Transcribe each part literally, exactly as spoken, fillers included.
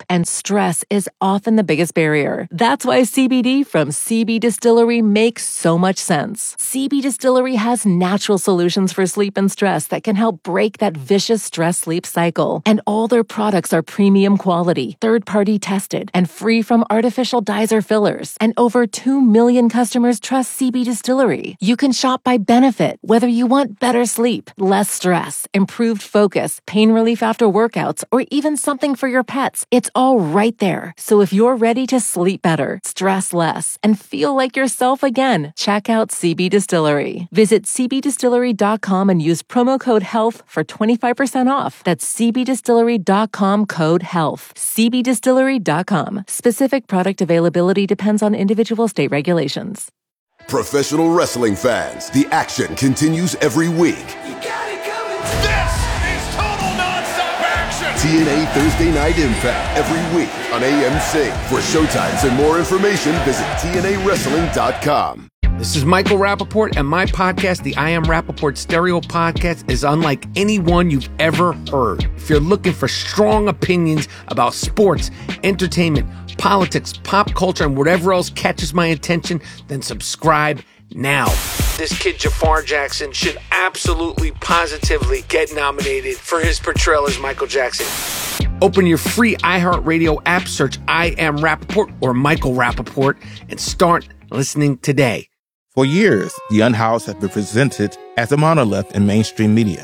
and stress is often the biggest barrier. That's why C B D from C B Distillery makes so much sense. C B Distillery has natural solutions for sleep and stress that can help break that vicious stress-sleep cycle. And all their products are premium quality, third-party tested, and free from artificial dyes or fillers. And over two million customers trust C B Distillery. You can shop by benefit, whether you want better sleep, less stress, improved focus, pain relief after workouts, or even something for your pets. It's all right there. So if you're ready to sleep better, stress less, and feel like yourself again, check out C B Distillery. Visit c b distillery dot com and use promo code HEALTH for twenty-five percent off. That's c b distillery dot com code HEALTH. c b distillery dot com. Specific product availability depends on individual state regulations. Professional wrestling fans, the action continues every week. You got it coming. This is total nonstop action. T N A Thursday Night Impact every week on A M C. For showtimes and more information, visit T N A wrestling dot com. This is Michael Rappaport, and my podcast, the I Am Rappaport Stereo Podcast, is unlike any one you've ever heard. If you're looking for strong opinions about sports, entertainment, politics, pop culture, and whatever else catches my attention, then subscribe now. This kid Jafar Jackson should absolutely, positively get nominated for his portrayal as Michael Jackson. Open your free iHeartRadio app, search I Am Rappaport or Michael Rappaport, and start listening today. For years, The Unhoused has been presented as a monolith in mainstream media.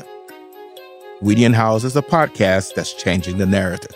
We The Unhoused is a podcast that's changing the narrative.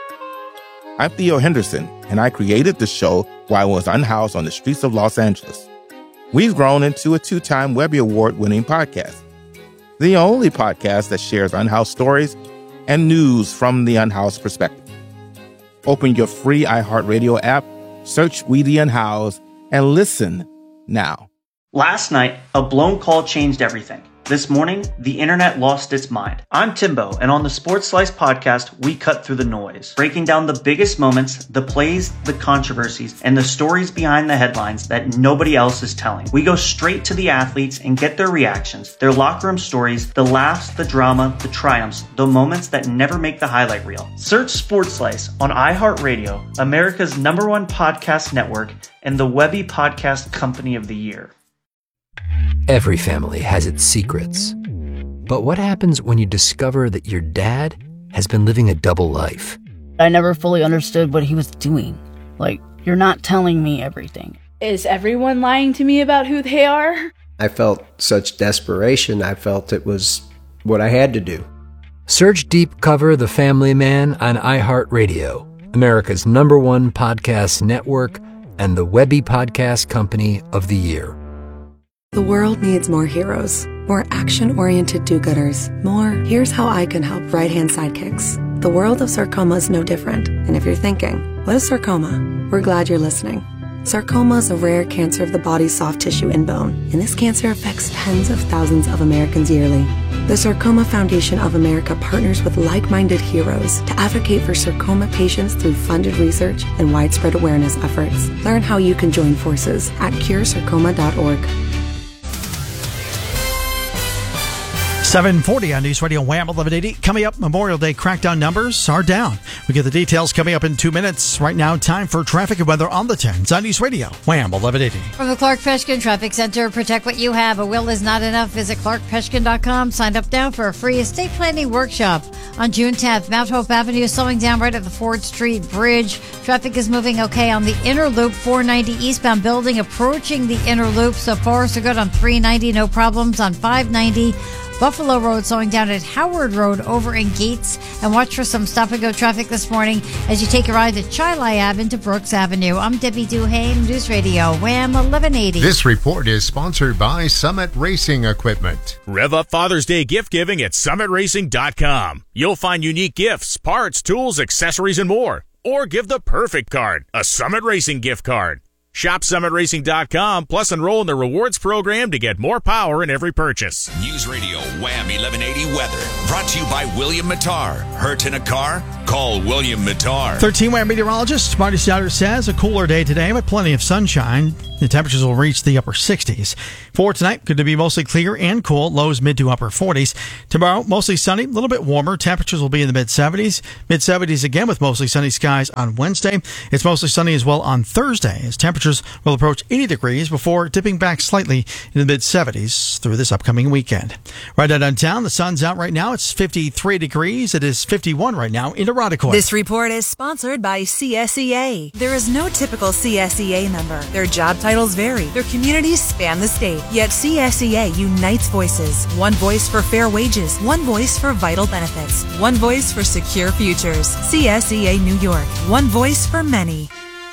I'm Theo Henderson, and I created the show while I was unhoused on the streets of Los Angeles. We've grown into a two-time Webby Award-winning podcast, the only podcast that shares unhoused stories and news from the unhoused perspective. Open your free iHeartRadio app, search We The Unhoused, and listen now. Last night, a blown call changed everything. This morning, the internet lost its mind. I'm Timbo, and on the Sports Slice podcast, we cut through the noise, breaking down the biggest moments, the plays, the controversies, and the stories behind the headlines that nobody else is telling. We go straight to the athletes and get their reactions, their locker room stories, the laughs, the drama, the triumphs, the moments that never make the highlight reel. Search Sports Slice on iHeartRadio, America's number one podcast network, and the Webby Podcast Company of the Year. Every family has its secrets. But what happens when you discover that your dad has been living a double life? I never fully understood what he was doing. Like, you're not telling me everything. Is everyone lying to me about who they are? I felt such desperation. I felt it was what I had to do. Search Deep Cover The Family Man on iHeartRadio, America's number one podcast network, and the Webby Podcast Company of the Year. The world needs more heroes, more action-oriented do-gooders, more here's how I can help right-hand sidekicks. The world of sarcoma is no different. And if you're thinking, what is sarcoma? We're glad you're listening. Sarcoma is a rare cancer of the body's soft tissue and bone, and this cancer affects tens of thousands of Americans yearly. The Sarcoma Foundation of America partners with like-minded heroes to advocate for sarcoma patients through funded research and widespread awareness efforts. Learn how you can join forces at cure sarcoma dot org. seven forty on News Radio Wham eleven eighty. Coming up, Memorial Day crackdown numbers are down. We get the details coming up in two minutes. Right now, time for traffic and weather on the tens on News Radio Wham eleven eighty. From the Clark Peshkin Traffic Center, protect what you have. A will is not enough. Visit clark peshkin dot com. Sign up now for a free estate planning workshop. On June tenth, Mount Hope Avenue is slowing down right at the Ford Street Bridge. Traffic is moving okay on the inner loop, four ninety eastbound building, approaching the inner loop. So far, so good on three ninety. No problems on five ninety. Buffalo Road slowing down at Howard Road over in Gates. And watch for some stop-and-go traffic this morning as you take a ride to Chilai Ave into Brooks Avenue. I'm Debbie Duhane, News Radio Wham eleven eighty. This report is sponsored by Summit Racing Equipment. Rev up Father's Day gift giving at summit racing dot com. You'll find unique gifts, parts, tools, accessories, and more. Or give the perfect card, a Summit Racing gift card. Shop summit racing dot com, plus enroll in the rewards program to get more power in every purchase. News Radio Wham eleven eighty weather. Brought to you by William Mattar. Hurt in a car? Call William Mattar. thirteen Wham meteorologist Marty Souter says a cooler day today, but plenty of sunshine. The temperatures will reach the upper sixties. For tonight, going to be mostly clear and cool, lows mid to upper forties. Tomorrow, mostly sunny, a little bit warmer. Temperatures will be in the mid seventies. mid seventies again with mostly sunny skies on Wednesday. It's mostly sunny as well on Thursday, as temperatures will approach eighty degrees before dipping back slightly in the mid seventies through this upcoming weekend. Right now downtown, the sun's out right now. It's fifty-three degrees. It is fifty-one right now in Irondequoit. This report is sponsored by C S E A. There is no typical C S E A member. Their job titles vary. Their communities span the state. Yet C S E A unites voices. One voice for fair wages. One voice for vital benefits. One voice for secure futures. C S E A New York. One voice for many.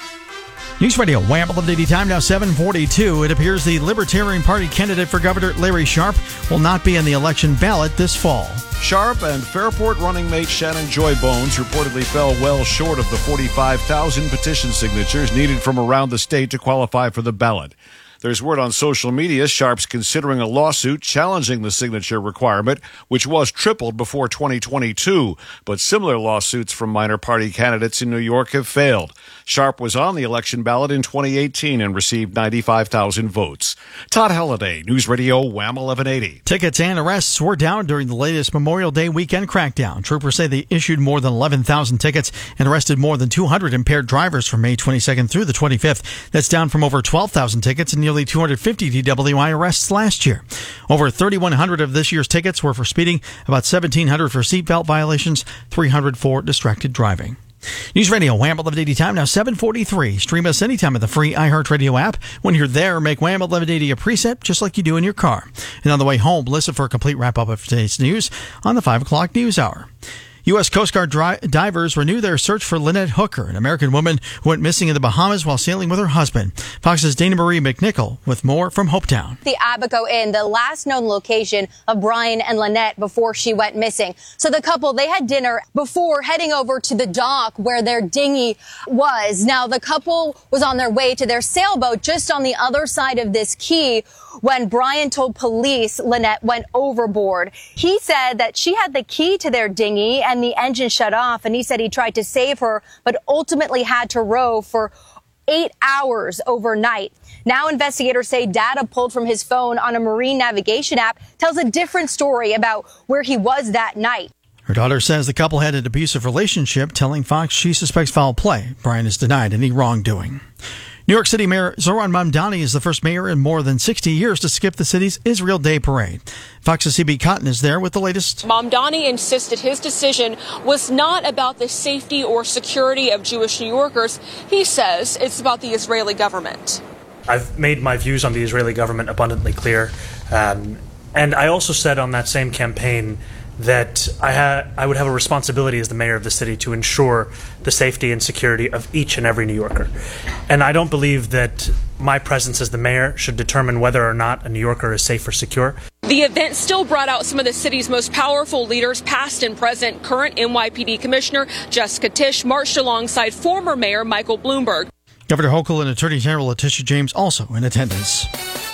News Radio Wham eleven eighty time now seven forty-two. It appears the Libertarian Party candidate for Governor Larry Sharpe will not be in the election ballot this fall. Sharpe and Fairport running mate Shannon Joy Bones reportedly fell well short of the forty-five thousand petition signatures needed from around the state to qualify for the ballot. There's word on social media Sharpe's considering a lawsuit challenging the signature requirement, which was tripled before twenty twenty-two. But similar lawsuits from minor party candidates in New York have failed. Sharpe was on the election ballot in twenty eighteen and received ninety-five thousand votes. Todd Halliday, News Radio Wham eleven eighty. Tickets and arrests were down during the latest Memorial Day weekend crackdown. Troopers say they issued more than eleven thousand tickets and arrested more than two hundred impaired drivers from May twenty-second through the twenty-fifth. That's down from over twelve thousand tickets and nearly two hundred fifty D W I arrests last year. Over thirty-one hundred of this year's tickets were for speeding, about seventeen hundred for seatbelt violations, three hundred for distracted driving. News Radio Wham eleven eighty time now seven forty-three. Stream us anytime at the free iHeartRadio app. When you're there, make Wham eleven eighty a preset just like you do in your car. And on the way home, listen for a complete wrap-up of today's news on the five o'clock news hour. U S Coast Guard dri- divers renew their search for Lynette Hooker, an American woman who went missing in the Bahamas while sailing with her husband. Fox's Dana Marie McNichol with more from Hopetown. The Abaco Inn, the last known location of Brian and Lynette before she went missing. So the couple, they had dinner before heading over to the dock where their dinghy was. Now, the couple was on their way to their sailboat just on the other side of this quay when Brian told police Lynette went overboard. He said that she had the key to their dinghy and the engine shut off, and he said he tried to save her, but ultimately had to row for eight hours overnight. Now investigators say data pulled from his phone on a marine navigation app tells a different story about where he was that night. Her daughter says the couple had an abusive relationship, telling Fox she suspects foul play. Brian has denied any wrongdoing. New York City Mayor Zohran Mamdani is the first mayor in more than sixty years to skip the city's Israel Day parade. Fox's C B Cotton is there with the latest. Mamdani insisted his decision was not about the safety or security of Jewish New Yorkers. He says it's about the Israeli government. I've made my views on the Israeli government abundantly clear. Um, and I also said on that same campaign that I, ha- I would have a responsibility as the mayor of the city to ensure the safety and security of each and every New Yorker. And I don't believe that my presence as the mayor should determine whether or not a New Yorker is safe or secure. The event still brought out some of the city's most powerful leaders, past and present. Current N Y P D Commissioner Jessica Tisch marched alongside former Mayor Michael Bloomberg. Governor Hochul and Attorney General Letitia James also in attendance.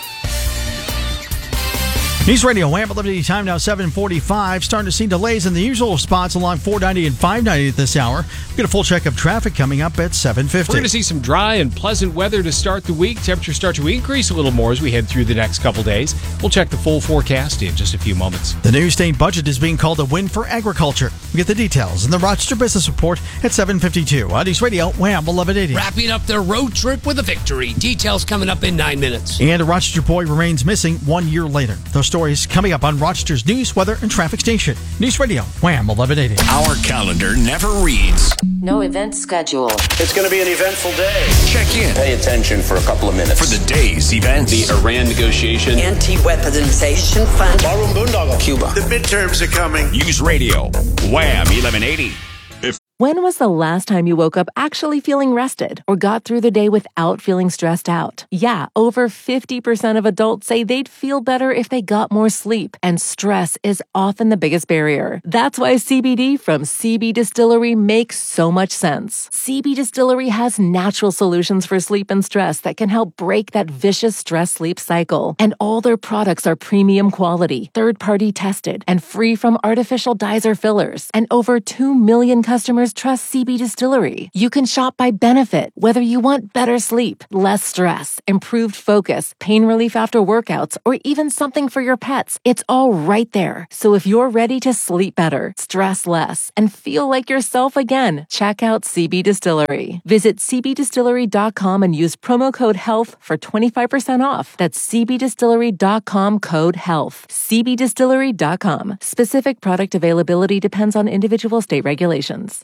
News Radio Wham eleven eighty time now seven forty-five. Starting to see delays in the usual spots along four ninety and five ninety at this hour. We'll get a full check of traffic coming up at seven fifty. We're going to see some dry and pleasant weather to start the week. Temperatures start to increase a little more as we head through the next couple days. We'll check the full forecast in just a few moments. The new state budget is being called a win for agriculture. We get the details in the Rochester Business Report at seven fifty-two. On News Radio Wham eleven eighty. Wrapping up their road trip with a victory. Details coming up in nine minutes. And a Rochester boy remains missing one year later. Those stories coming up on Rochester's news, weather, and traffic station. News Radio Wham eleven eighty. Our calendar never reads. No event schedule. It's going to be an eventful day. Check in. Pay attention for a couple of minutes. For the day's events. The Iran negotiation. Anti-weaponization fund. Barum Boondoggle. Cuba. The midterms are coming. News Radio Wham eleven eighty. When was the last time you woke up actually feeling rested or got through the day without feeling stressed out? Yeah, over fifty percent of adults say they'd feel better if they got more sleep, and stress is often the biggest barrier. That's why C B D from C B Distillery makes so much sense. C B Distillery has natural solutions for sleep and stress that can help break that vicious stress-sleep cycle. And all their products are premium quality, third-party tested, and free from artificial dyes or fillers. And over two million customers trust C B Distillery. You can shop by benefit, whether you want better sleep, less stress, improved focus, pain relief after workouts, or even something for your pets. It's all right there. So if you're ready to sleep better, stress less, and feel like yourself again, check out C B Distillery. Visit c b distillery dot com and use promo code HEALTH for twenty-five percent off. That's c b distillery dot com code HEALTH. c b distillery dot com. Specific product availability depends on individual state regulations.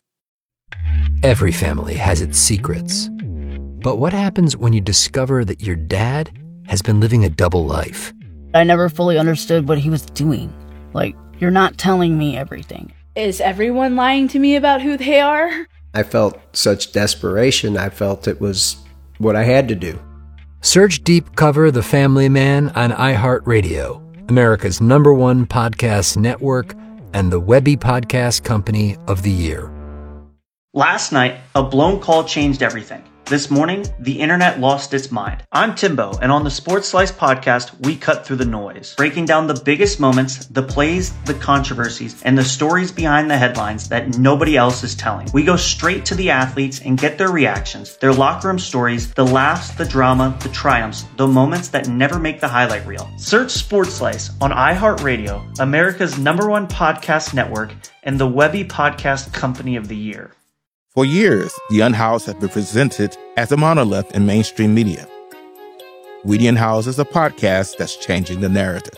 Every family has its secrets. But what happens when you discover that your dad has been living a double life? I never fully understood what he was doing. Like, you're not telling me everything. Is everyone lying to me about who they are? I felt such desperation, I felt it was what I had to do. Search Deep Cover The Family Man on iHeartRadio, America's number one podcast network and the Webby Podcast Company of the Year. Last night, a blown call changed everything. This morning, the internet lost its mind. I'm Timbo, and on the Sports Slice podcast, we cut through the noise, breaking down the biggest moments, the plays, the controversies, and the stories behind the headlines that nobody else is telling. We go straight to the athletes and get their reactions, their locker room stories, the laughs, the drama, the triumphs, the moments that never make the highlight reel. Search Sports Slice on iHeartRadio, America's number one podcast network, and the Webby Podcast Company of the Year. For years, The Unhoused has been presented as a monolith in mainstream media. We the Unhoused is a podcast that's changing the narrative.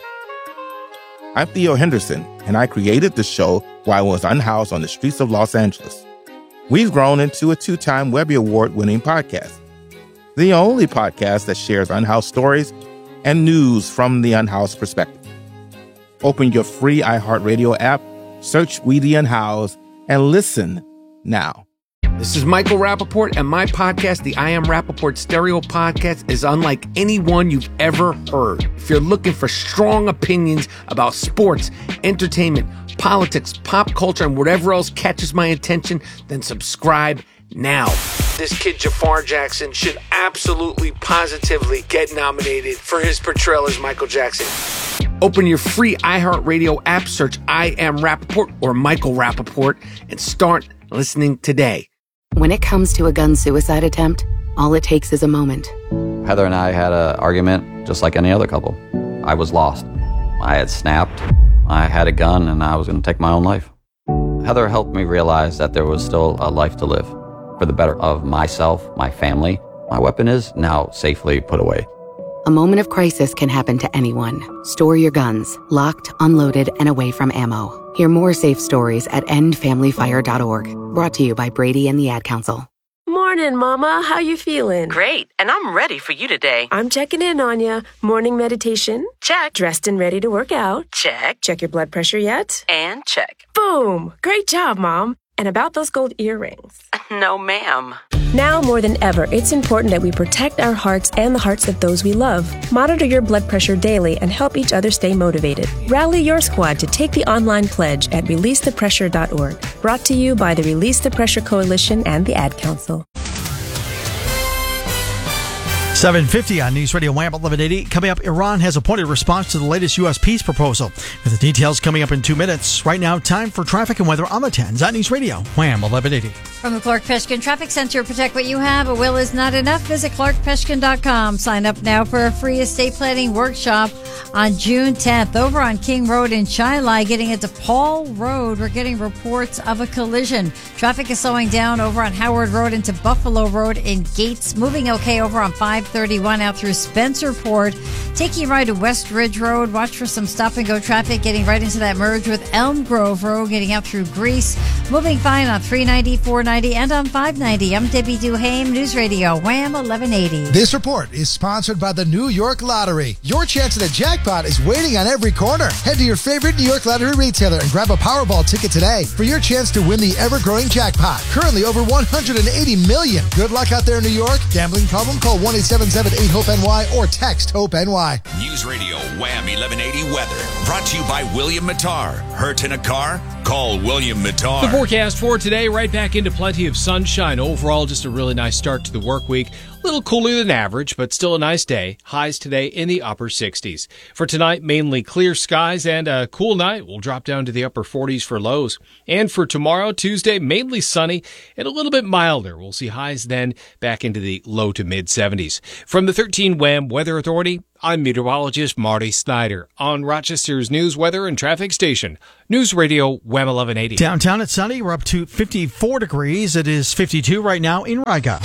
I'm Theo Henderson, and I created the show while I was unhoused on the streets of Los Angeles. We've grown into a two-time Webby Award-winning podcast, the only podcast that shares unhoused stories and news from the unhoused perspective. Open your free iHeartRadio app, search We the Unhoused, and listen now. This is Michael Rappaport, and my podcast, the I Am Rappaport Stereo Podcast, is unlike any one you've ever heard. If you're looking for strong opinions about sports, entertainment, politics, pop culture, and whatever else catches my attention, then subscribe now. This kid, Jafar Jackson, should absolutely, positively get nominated for his portrayal as Michael Jackson. Open your free iHeartRadio app, search I Am Rappaport or Michael Rappaport, and start listening today. When it comes to a gun suicide attempt, all it takes is a moment. Heather and I had an argument just like any other couple. I was lost. I had snapped. I had a gun and I was going to take my own life. Heather helped me realize that there was still a life to live for the better of myself, my family. My weapon is now safely put away. A moment of crisis can happen to anyone. Store your guns, locked, unloaded, and away from ammo. Hear more safe stories at end family fire dot org. Brought to you by Brady and the Ad Council. Morning, Mama. How you feeling? Great, and I'm ready for you today. I'm checking in on you. Morning meditation? Check. Dressed and ready to work out? Check. Check your blood pressure yet? And check. Boom! Great job, Mom. And about those gold earrings? No, ma'am. Now more than ever, it's important that we protect our hearts and the hearts of those we love. Monitor your blood pressure daily and help each other stay motivated. Rally your squad to take the online pledge at release the pressure dot org. Brought to you by the Release the Pressure Coalition and the Ad Council. seven fifty on News Radio Wham eleven eighty. Coming up, Iran has appointed response to the latest U S peace proposal. With the details coming up in two minutes. Right now, time for traffic and weather on the tens on News Radio Wham eleven eighty. From the Clark Peshkin Traffic Center, protect what you have. A will is not enough. Visit clark peshkin dot com. Sign up now for a free estate planning workshop on June tenth. Over on King Road in Chilai, getting into Paul Road, we're getting reports of a collision. Traffic is slowing down over on Howard Road into Buffalo Road in Gates. Moving okay over on five thirty-one out through Spencerport. Taking you right to West Ridge Road. Watch for some stop-and-go traffic getting right into that merge with Elm Grove Road, getting out through Greece. Moving fine on three ninety, four ninety, and on five ninety. I'm Debbie Duhame, News Radio, Wham eleven eighty. This report is sponsored by the New York Lottery. Your chance at a jackpot is waiting on every corner. Head to your favorite New York Lottery retailer and grab a Powerball ticket today for your chance to win the ever-growing jackpot. Currently over one hundred eighty million. Good luck out there in New York. Gambling problem? Call one eight seven seven eight hope N Y or text HOPE-NY. News Radio Wham eleven eighty weather. Brought to you by William Mattar. Hurt in a car? Call William Mattar. The forecast for today, right back into plenty of sunshine. Overall, just a really nice start to the work week. A little cooler than average, but still a nice day. Highs today in the upper sixties. For tonight, mainly clear skies and a cool night. We'll drop down to the upper forties for lows. And for tomorrow, Tuesday, mainly sunny and a little bit milder. We'll see highs then back into the low to mid seventies. From the thirteen Wham Weather Authority, I'm meteorologist Marty Snyder on Rochester's news, weather, and traffic station. News Radio Wham eleven eighty. Downtown it's sunny. We're up to fifty-four degrees. It is fifty-two right now in Riga.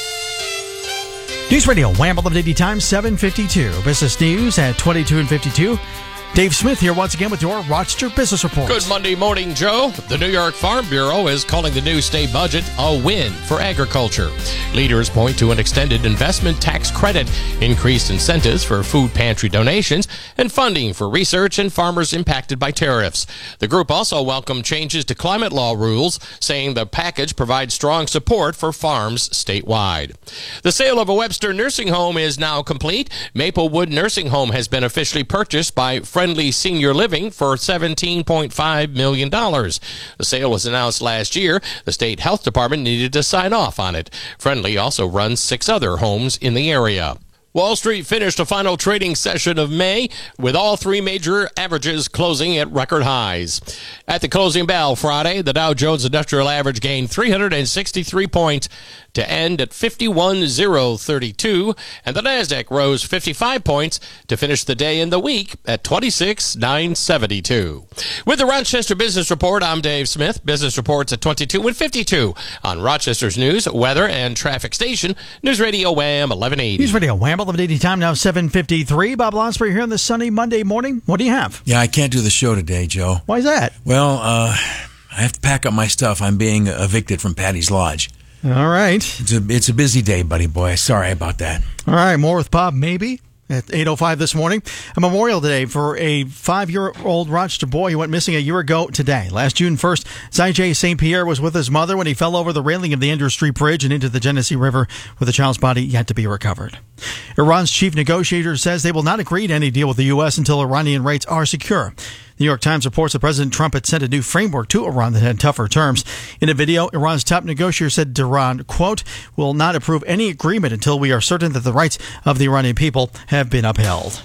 News Radio Wham eleven eighty time seven fifty-two. Business news at twenty-two and fifty-two. Dave Smith here once again with your Rochester Business Report. Good Monday morning, Joe. The New York Farm Bureau is calling the new state budget a win for agriculture. Leaders point to an extended investment tax credit, increased incentives for food pantry donations, and funding for research and farmers impacted by tariffs. The group also welcomed changes to climate law rules, saying the package provides strong support for farms statewide. The sale of a Webster nursing home is now complete. Maplewood Nursing Home has been officially purchased by Friendly Senior Living for seventeen point five million dollars. The sale was announced last year. The state health department needed to sign off on it. Friendly also runs six other homes in the area. Wall Street finished a final trading session of May with all three major averages closing at record highs. At the closing bell Friday, the Dow Jones Industrial Average gained three hundred sixty-three points to end at fifty-one thousand thirty-two, and the Nasdaq rose fifty-five points to finish the day and the week at twenty-six thousand nine hundred seventy-two. With the Rochester Business Report, I'm Dave Smith. Business reports at twenty-two and fifty-two on Rochester's news, weather, and traffic station, News Radio Wham eleven eighty. News Radio Wham eleven eighty time now seven fifty-three. Bob Lonsbury here on this sunny Monday morning. What do you have? Yeah, I can't do the show today, Joe. Why is that? Well, uh, I have to pack up my stuff. I'm being evicted from Patty's Lodge. All right. It's a, it's a busy day, buddy boy. Sorry about that. All right, more with Bob maybe at eight oh five this morning. A memorial today for a five-year-old Rochester boy who went missing a year ago today. Last June first, Zajay Saint Pierre was with his mother when he fell over the railing of the Andrew Street Bridge and into the Genesee River, with the child's body yet to be recovered. Iran's chief negotiator says they will not agree to any deal with the U S until Iranian rates are secure. The New York Times reports that President Trump had sent a new framework to Iran that had tougher terms. In a video, Iran's top negotiator said Tehran, quote, will not approve any agreement until we are certain that the rights of the Iranian people have been upheld.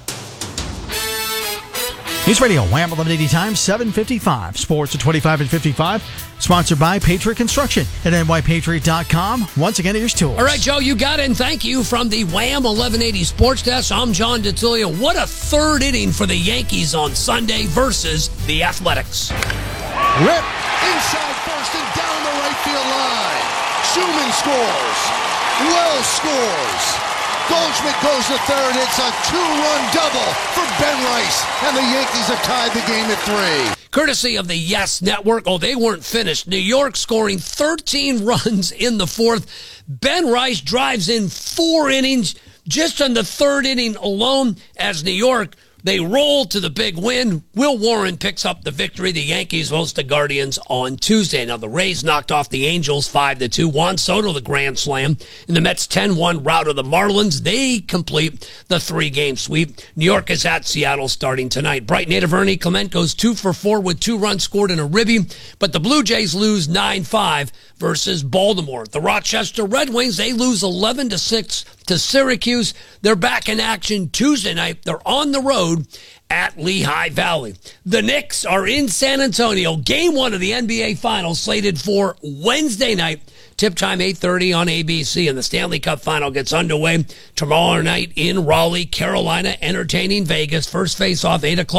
News Radio Wham eleven eighty times seven fifty-five. Sports at twenty-five and fifty-five. Sponsored by Patriot Construction at N Y Patriot dot com. Once again, here's Tours. All right, Joe, you got it, and thank you from the Wham eleven eighty Sports Desk. I'm John DeTullio. What a third inning for the Yankees on Sunday versus the Athletics. Rip inside first and down the right field line. Schumann scores. Wells scores. Goldschmidt goes to third. It's a two-run double for Ben Rice, and the Yankees have tied the game at three. Courtesy of the Yes Network. Oh, they weren't finished. New York scoring thirteen runs in the fourth. Ben Rice drives in four innings just in the third inning alone as New York, they roll to the big win. Will Warren picks up the victory. The Yankees host the Guardians on Tuesday. Now, the Rays knocked off the Angels five to two. Juan Soto, the grand slam. And the Mets ten one rout of the Marlins. They complete the three-game sweep. New York is at Seattle starting tonight. Bright native Ernie Clement goes two for four with two runs scored in a ribby. But the Blue Jays lose nine five versus Baltimore. The Rochester Red Wings, they lose eleven to six to Syracuse. They're back in action Tuesday night. They're on the road at Lehigh Valley. The Knicks are in San Antonio. Game one of the N B A Finals slated for Wednesday night. Tip time eight thirty on A B C, and the Stanley Cup Final gets underway tomorrow night in Raleigh, Carolina, entertaining Vegas. First face-off eight o'clock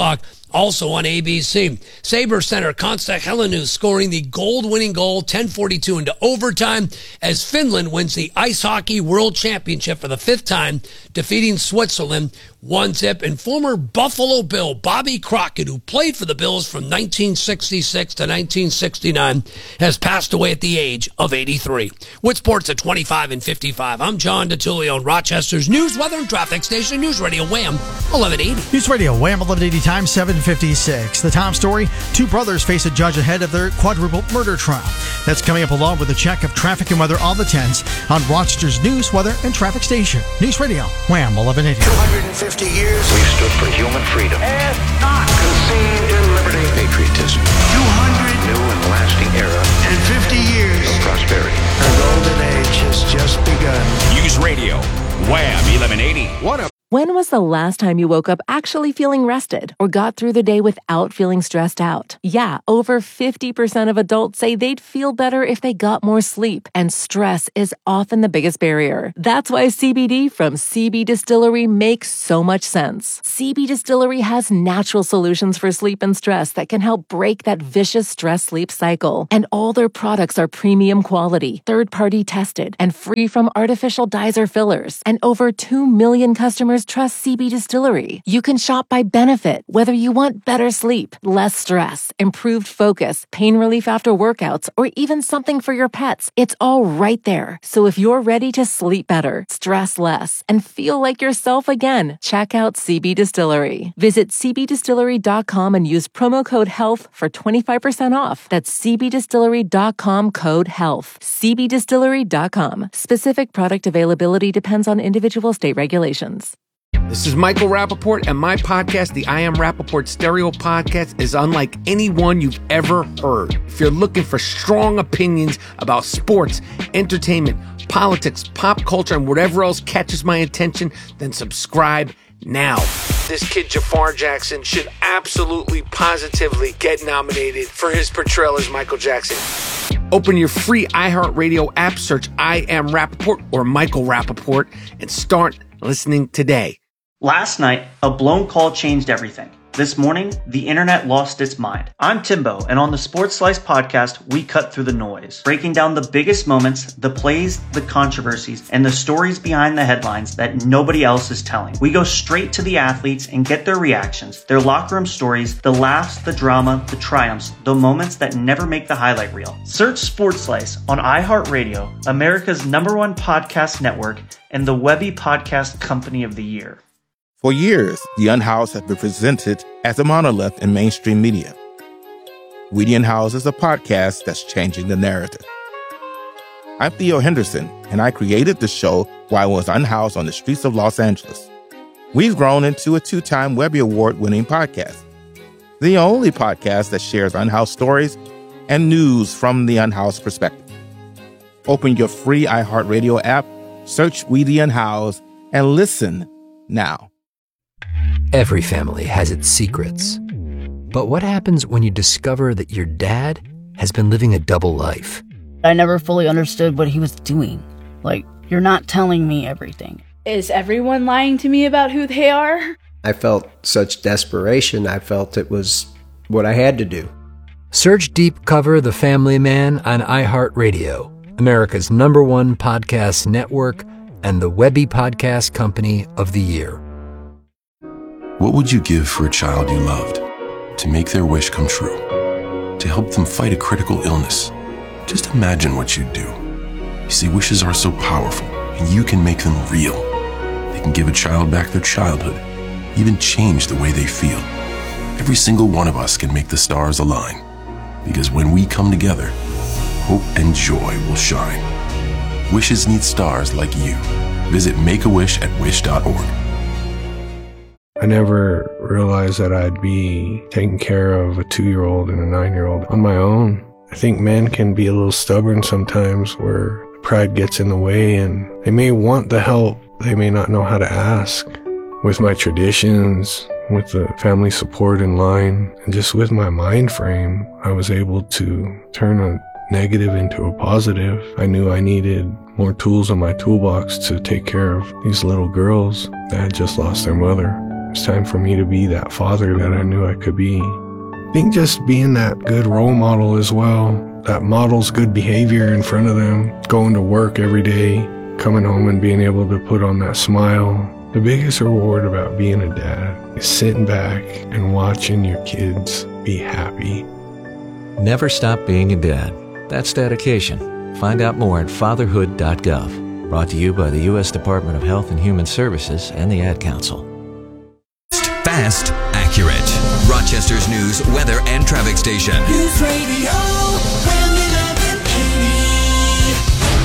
Also on A B C, Sabre center Konsta Helenius scoring the gold-winning goal, ten forty-two into overtime, as Finland wins the Ice Hockey World Championship for the fifth time, defeating Switzerland one zip. And former Buffalo Bill Bobby Crockett, who played for the Bills from nineteen sixty-six to nineteen sixty-nine, has passed away at the age of eighty-three. With sports at twenty-five and fifty-five, I'm John DeTullio on Rochester's News, Weather, and Traffic Station, News Radio Wham eleven eighty. News Radio Wham eleven eighty, time seven fifty-six. The top story, two brothers face a judge ahead of their quadruple murder trial. That's coming up along with a check of traffic and weather on the tens on Rochester's News, Weather, and Traffic Station. News Radio Wham eleven eighty. two hundred fifty years we stood for human freedom and not conceived in liberty. Patriotism. two hundred new and lasting era and fifty years of prosperity. Our golden age has just begun. News Radio Wham eleven eighty. What a When was the last time you woke up actually feeling rested or got through the day without feeling stressed out? Yeah, over fifty percent of adults say they'd feel better if they got more sleep, and stress is often the biggest barrier. That's why C B D from C B Distillery makes so much sense. C B Distillery has natural solutions for sleep and stress that can help break that vicious stress-sleep cycle. And all their products are premium quality, third-party tested, and free from artificial dyes or fillers. And over two million customers trust C B Distillery. You can shop by benefit, whether you want better sleep, less stress, improved focus, pain relief after workouts, or even something for your pets. It's all right there. So if you're ready to sleep better, stress less, and feel like yourself again, check out C B Distillery. Visit c b distillery dot com and use promo code HEALTH for twenty-five percent off. That's c b distillery dot com code HEALTH. c b distillery dot com. Specific product availability depends on individual state regulations. This is Michael Rappaport, and my podcast, the I Am Rappaport Stereo Podcast, is unlike any one you've ever heard. If you're looking for strong opinions about sports, entertainment, politics, pop culture, and whatever else catches my attention, then subscribe now. This kid Jafar Jackson should absolutely, positively get nominated for his portrayal as Michael Jackson. Open your free iHeartRadio app, search I Am Rappaport or Michael Rappaport, and start listening today. Last night, a blown call changed everything. This morning, the internet lost its mind. I'm Timbo, and on the Sports Slice podcast, we cut through the noise, breaking down the biggest moments, the plays, the controversies, and the stories behind the headlines that nobody else is telling. We go straight to the athletes and get their reactions, their locker room stories, the laughs, the drama, the triumphs, the moments that never make the highlight reel. Search Sports Slice on iHeartRadio, America's number one podcast network, and the Webby Podcast Company of the Year. For years, the Unhoused have been presented as a monolith in mainstream media. Weedy and House is a podcast that's changing the narrative. I'm Theo Henderson, and I created the show while I was unhoused on the streets of Los Angeles. We've grown into a two-time Webby Award-winning podcast, the only podcast that shares unhoused stories and news from the unhoused perspective. Open your free iHeartRadio app, search Weedy and House, and listen now. Every family has its secrets. But what happens when you discover that your dad has been living a double life? I never fully understood what he was doing. Like, you're not telling me everything. Is everyone lying to me about who they are? I felt such desperation. I felt it was what I had to do. Search Deep Cover The Family Man on iHeartRadio, America's number one podcast network and the Webby Podcast Company of the Year. What would you give for a child you loved? To make their wish come true? To help them fight a critical illness? Just imagine what you'd do. You see, wishes are so powerful, and you can make them real. They can give a child back their childhood, even change the way they feel. Every single one of us can make the stars align, because when we come together, hope and joy will shine. Wishes need stars like you. Visit Make a Wish at wish dot org. I never realized that I'd be taking care of a two-year-old and a nine-year-old on my own. I think men can be a little stubborn sometimes, where pride gets in the way, and they may want the help, they may not know how to ask. With my traditions, with the family support in line, and just with my mind frame, I was able to turn a negative into a positive. I knew I needed more tools in my toolbox to take care of these little girls that had just lost their mother. It's time for me to be that father that I knew I could be. I think just being that good role model as well, that models good behavior in front of them, going to work every day, coming home and being able to put on that smile. The biggest reward about being a dad is sitting back and watching your kids be happy. Never stop being a dad. That's dedication. Find out more at fatherhood dot gov. Brought to you by the U S Department of Health and Human Services and the Ad Council. Fast, accurate. Rochester's news, weather, and traffic station. News Radio Wham eleven eighty.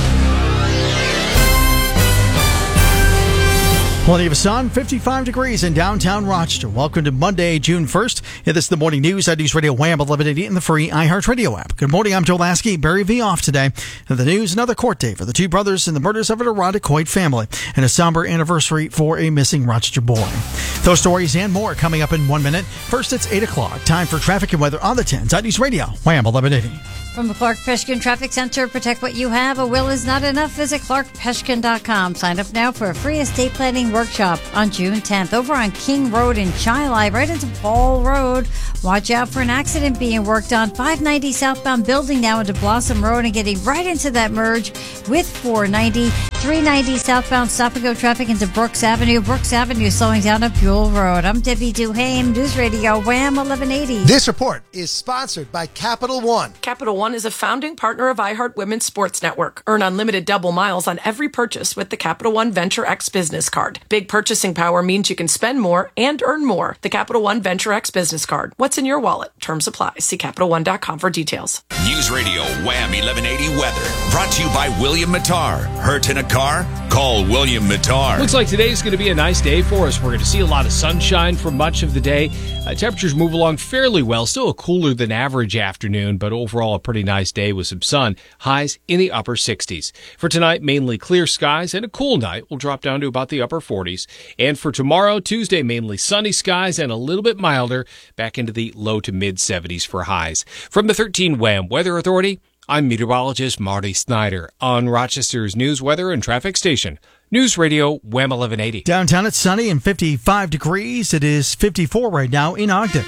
Plenty of sun, fifty-five degrees in downtown Rochester. Welcome to Monday, June first. Yeah, this is the morning news on News Radio Wham eleven eighty and the free iHeartRadio app. Good morning, I'm Joe Lasky. Barry V off today. And the news, another court day for the two brothers in the murders of an Irondequoit family and a somber anniversary for a missing Rochester boy. Those stories and more coming up in one minute. First, it's eight o'clock. Time for traffic and weather on the tens on News Radio Wham eleven eighty. From the Clark Peshkin Traffic Center, protect what you have. A will is not enough. Visit clark peshkin dot com. Sign up now for a free estate planning workshop on June tenth over on King Road in Chili, right into Ball Road. Watch out for an accident being worked on five ninety southbound building now into Blossom Road and getting right into that merge with four ninety. three ninety southbound stop and go traffic into Brooks Avenue. Brooks Avenue slowing down at Buell Road. I'm Debbie Duhame, News Radio Wham eleven eighty. This report is sponsored by Capital One. Capital One is a founding partner of iHeart Women's Sports Network. Earn unlimited double miles on every purchase with the Capital One Venture X Business Card. Big purchasing power means you can spend more and earn more. The Capital One Venture X Business Card. What's in your wallet? Terms apply. See Capital One dot com for details. News Radio Wham eleven eighty weather. Brought to you by William Mattar. Hurt in a car? Call William Mattar. Looks like today's going to be a nice day for us. We're going to see a lot of sunshine for much of the day. Uh, temperatures move along fairly well. Still a cooler than average afternoon, but overall a pretty nice day with some sun. Highs in the upper sixties. For tonight, mainly clear skies and a cool night. We'll drop down to about the upper forties. And for tomorrow, Tuesday, mainly sunny skies and a little bit milder, back into the low to mid seventies for highs. From the thirteen Wham Weather Authority, I'm meteorologist Marty Snyder on Rochester's news, weather, and traffic station. News Radio Wham eleven eighty. Downtown it's sunny and fifty-five degrees. It is fifty-four right now in Ogden.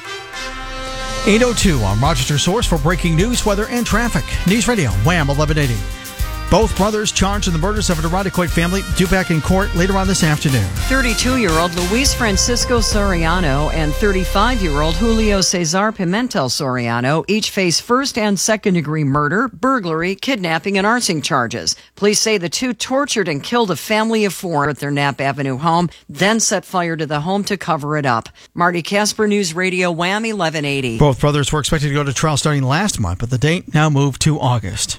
eight oh two on Rochester's source for breaking news, weather, and traffic. News Radio Wham eleven eighty. Both brothers charged in the murders of an Irondequoit family due back in court later on this afternoon. thirty-two-year-old Luis Francisco Soriano and thirty-five-year-old Julio Cesar Pimentel Soriano each face first and second-degree murder, burglary, kidnapping, and arson charges. Police say the two tortured and killed a family of four at their Knapp Avenue home, then set fire to the home to cover it up. Marty Casper, News Radio Wham eleven eighty. Both brothers were expected to go to trial starting last month, but the date now moved to August.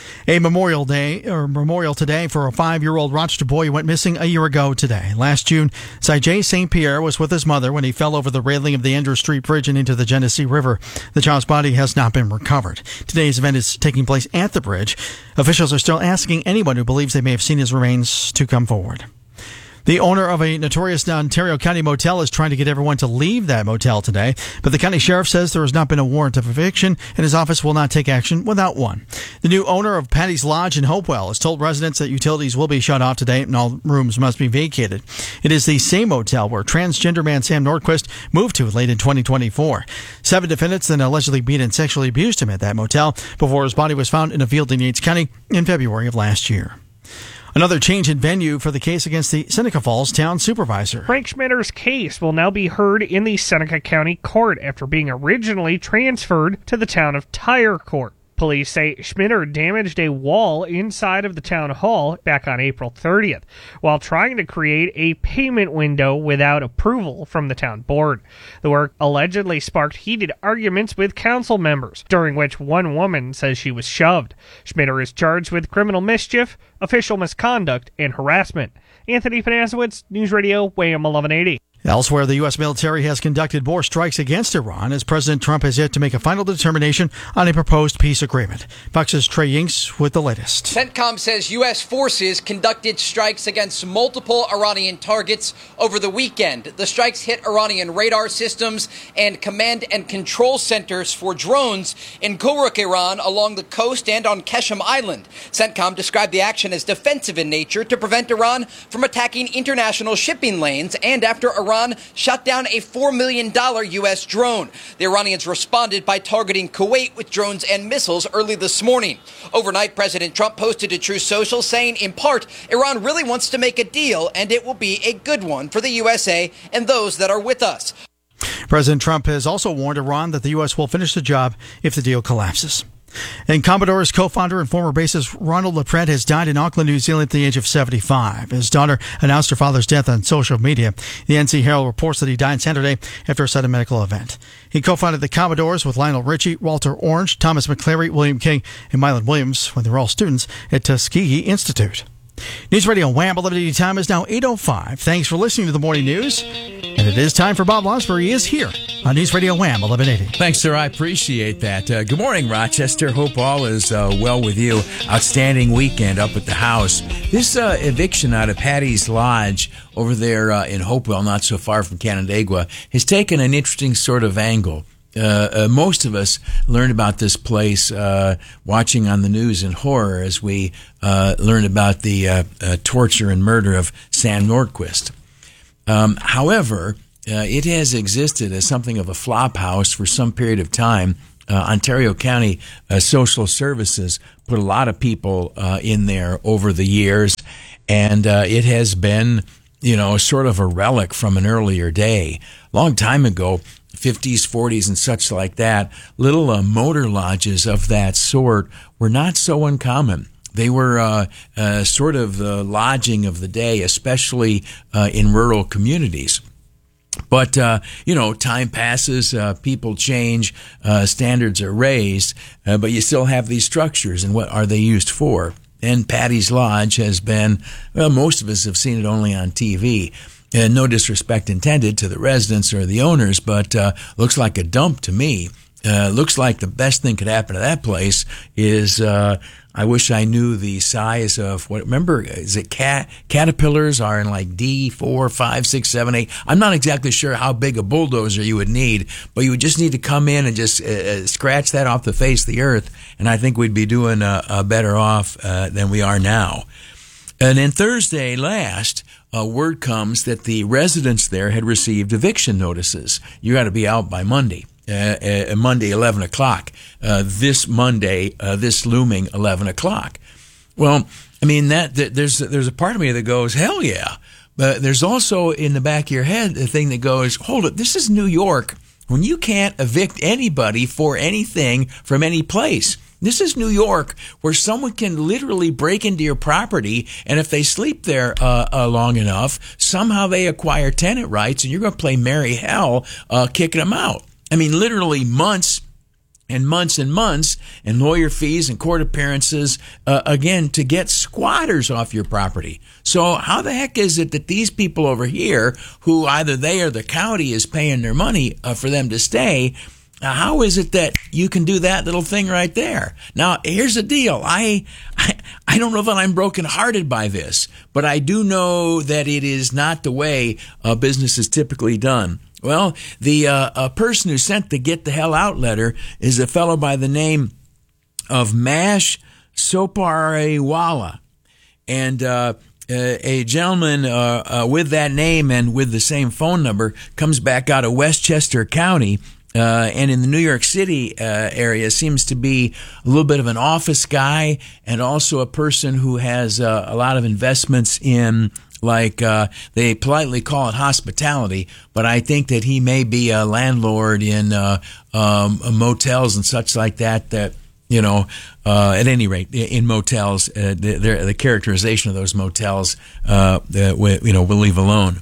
A memorial day, or memorial today for a five-year-old Rochester boy who went missing a year ago today. Last June, Sajay Saint Pierre was with his mother when he fell over the railing of the Andrew Street Bridge and into the Genesee River. The child's body has not been recovered. Today's event is taking place at the bridge. Officials are still asking anyone who believes they may have seen his remains to come forward. The owner of a notorious Ontario County motel is trying to get everyone to leave that motel today, but the county sheriff says there has not been a warrant of eviction and his office will not take action without one. The new owner of Patty's Lodge in Hopewell has told residents that utilities will be shut off today and all rooms must be vacated. It is the same motel where transgender man Sam Nordquist moved to late in twenty twenty-four. Seven defendants then allegedly beat and sexually abused him at that motel before his body was found in a field in Yates County in February of last year. Another change in venue for the case against the Seneca Falls town supervisor. Frank Schmitter's case will now be heard in the Seneca County Court after being originally transferred to the town of Tyre Court. Police say Schmitter damaged a wall inside of the town hall back on April thirtieth while trying to create a payment window without approval from the town board. The work allegedly sparked heated arguments with council members, during which one woman says she was shoved. Schmitter is charged with criminal mischief, official misconduct, and harassment. Anthony Panasowitz, News Radio, Wham eleven eighty. Elsewhere, the U S military has conducted more strikes against Iran as President Trump has yet to make a final determination on a proposed peace agreement. Fox's Trey Yinks with the latest. CENTCOM says U S forces conducted strikes against multiple Iranian targets over the weekend. The strikes hit Iranian radar systems and command and control centers for drones in Gulrukh, Iran, along the coast and on Keshem Island. CENTCOM described the action as defensive in nature to prevent Iran from attacking international shipping lanes and after Iran Iran shot down a four million dollars U S drone. The Iranians responded by targeting Kuwait with drones and missiles early this morning. Overnight, President Trump posted to Truth Social saying, in part, Iran really wants to make a deal and it will be a good one for the U S A and those that are with us. President Trump has also warned Iran that the U S will finish the job if the deal collapses. And Commodore's co-founder and former bassist Ronald LaPrette has died in Auckland, New Zealand at the age of seventy-five. His daughter announced her father's death on social media. The N Z Herald reports that he died Saturday after a sudden medical event. He co-founded the Commodores with Lionel Richie, Walter Orange, Thomas McClary, William King, and Mylan Williams when they were all students at Tuskegee Institute. News Radio Wham! eleven eighty time is now eight oh five. Thanks for listening to the morning news. And it is time for Bob Lonsbury. He is here on News Radio Wham! eleven eighty. Thanks, sir. I appreciate that. Uh, good morning, Rochester. Hope all is uh, well with you. Outstanding weekend up at the house. This uh, eviction out of Patty's Lodge over there uh, in Hopewell, not so far from Canandaigua, has taken an interesting sort of angle. Uh, uh, most of us learned about this place uh, watching on the news in horror as we uh, learned about the uh, uh, torture and murder of Sam Nordquist. Um, however, uh, it has existed as something of a flop house for some period of time. Uh, Ontario County uh, Social Services put a lot of people uh, in there over the years, and uh, it has been, you know, sort of a relic from an earlier day. Long time ago, fifties, forties, and such like that, little uh, motor lodges of that sort were not so uncommon. They were uh, uh, sort of the lodging of the day, especially uh, in rural communities. But, uh, you know, time passes, uh, people change, uh, standards are raised, uh, but you still have these structures, and what are they used for? And Patty's Lodge has been, well, most of us have seen it only on T V. And no disrespect intended to the residents or the owners, but uh, looks like a dump to me. Uh, looks like the best thing could happen to that place is uh, I wish I knew the size of what. Remember, is it cat caterpillars are in like D four, five, six, seven, eight. I'm not exactly sure how big a bulldozer you would need, but you would just need to come in and just uh, scratch that off the face of the earth, and I think we'd be doing uh, uh, better off uh, than we are now. And then Thursday last, uh, word comes that the residents there had received eviction notices. You got to be out by Monday, uh, uh, Monday eleven o'clock. Uh, this Monday, uh, this looming eleven o'clock. Well, I mean that, that there's there's a part of me that goes, hell yeah. But there's also in the back of your head the thing that goes, hold it, this is New York. When you can't evict anybody for anything from any place. This is New York, where someone can literally break into your property, and if they sleep there uh, uh, long enough, somehow they acquire tenant rights, and you're going to play merry hell uh, kicking them out. I mean, literally months and months and months, and lawyer fees and court appearances, uh, again, to get squatters off your property. So how the heck is it that these people over here, who either they or the county is paying their money uh, for them to stay, Now, how is it that you can do that little thing right there? Now, here's the deal. I, I, I don't know that I'm brokenhearted by this, but I do know that it is not the way uh, business is typically done. Well, the uh, a person who sent the Get the Hell Out letter is a fellow by the name of Mash Soparewala. And uh, a gentleman uh, uh, with that name and with the same phone number comes back out of Westchester County. Uh, and in the New York City uh, area, seems to be a little bit of an office guy and also a person who has uh, a lot of investments in, like, uh, they politely call it hospitality, but I think that he may be a landlord in uh, um, motels and such like that, that, you know, uh, at any rate, in motels, uh, the, the characterization of those motels, uh, the, you know, we'll leave alone.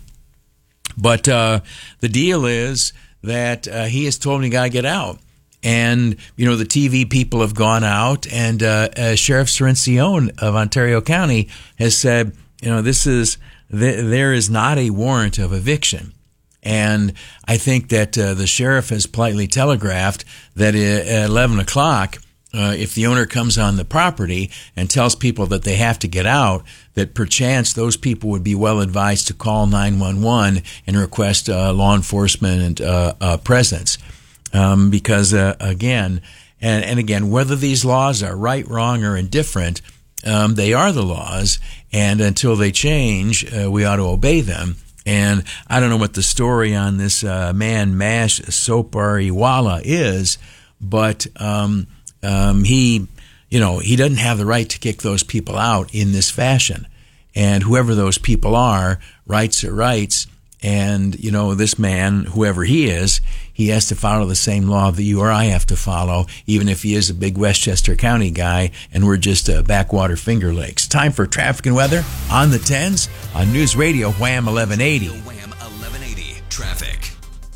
But uh, the deal is that uh, he has told me, you got to get out. And, you know, the T V people have gone out, and uh, uh, Sheriff Cirencione of Ontario County has said, you know, this is, th- there is not a warrant of eviction. And I think that uh, the sheriff has politely telegraphed that at eleven o'clock, uh, if the owner comes on the property and tells people that they have to get out, that perchance those people would be well advised to call nine one one and request uh, law enforcement uh, uh, presence. Um, because, uh, again, and, and again, whether these laws are right, wrong, or indifferent, um, they are the laws, and until they change, uh, we ought to obey them. And I don't know what the story on this uh, man Mash Sopariwala is, but um, um, he, you know, he doesn't have the right to kick those people out in this fashion. And whoever those people are, rights are rights. And, you know, this man, whoever he is, he has to follow the same law that you or I have to follow, even if he is a big Westchester County guy and we're just uh, backwater Finger Lakes. Time for traffic and weather on the tens on News Radio Wham eleven eighty. Wham eleven eighty traffic.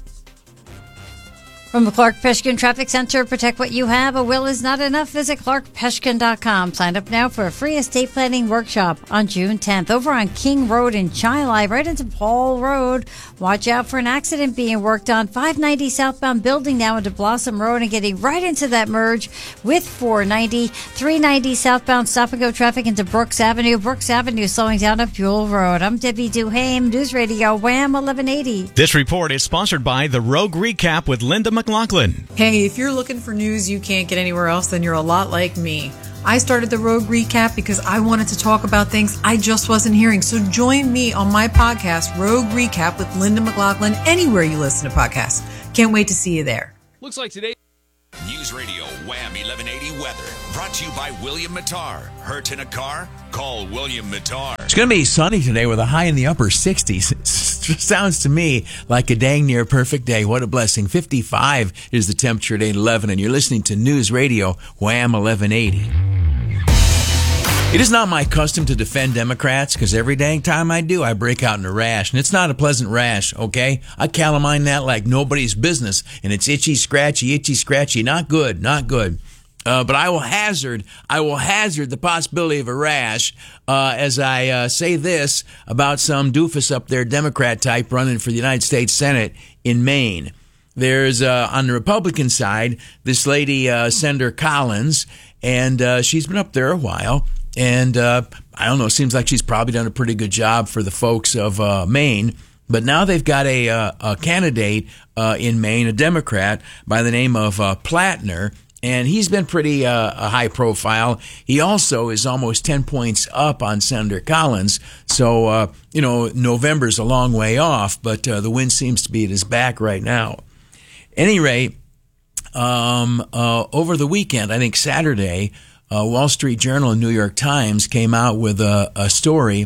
From the Clark Peshkin Traffic Center, protect what you have. A will is not enough. Visit clark peshkin dot com. Sign up now for a free estate planning workshop on June tenth. Over on King Road in Chili, right into Paul Road. Watch out for an accident being worked on. five ninety southbound building now into Blossom Road and getting right into that merge with four ninety. three ninety southbound stop and go traffic into Brooks Avenue. Brooks Avenue slowing down up Buell Road. I'm Debbie Duhame, News Radio Wham eleven eighty. This report is sponsored by The Rogue Recap with Linda McLaughlin. Hey, if you're looking for news you can't get anywhere else, then you're a lot like me. I started the Rogue Recap because I wanted to talk about things I just wasn't hearing. So join me on my podcast, Rogue Recap with Linda McLaughlin, anywhere you listen to podcasts. Can't wait to see you there. Looks like today. News Radio Wham eleven eighty weather brought to you by William Mattar. Hurt in a car? Call William Mattar. It's going to be sunny today with a high in the upper sixties. Sounds to me like a dang near perfect day. What a blessing. fifty-five is the temperature at eight eleven, and you're listening to News Radio Wham eleven eighty. It is not my custom to defend Democrats, because every dang time I do, I break out in a rash. And it's not a pleasant rash, okay? I calamine that like nobody's business. And it's itchy, scratchy, itchy, scratchy. Not good, not good. Uh, but I will hazard, I will hazard the possibility of a rash uh, as I uh, say this about some doofus up there, Democrat type, running for the United States Senate in Maine. There's, uh, on the Republican side, this lady, uh, Senator Collins, and uh, she's been up there a while. And uh, I don't know, it seems like she's probably done a pretty good job for the folks of uh, Maine. But now they've got a, uh, a candidate uh, in Maine, a Democrat, by the name of uh, Plattner. And he's been pretty uh, high profile. He also is almost ten points up on Senator Collins. So, uh, you know, November's a long way off, but uh, the wind seems to be at his back right now. Any rate, um, uh, over the weekend, I think Saturday, uh, Wall Street Journal and New York Times came out with a, a story